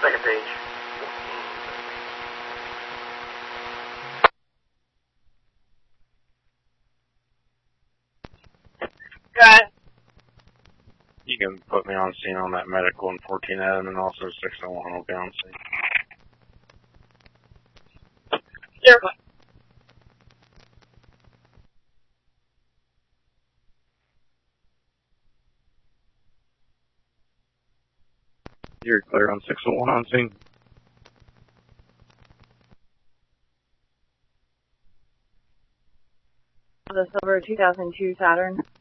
second page. Got it. You can put me on scene on that medical in 14 Adam and also 601 will be on scene. Zero. You're clear on 601 on scene. The silver 2002 Saturn.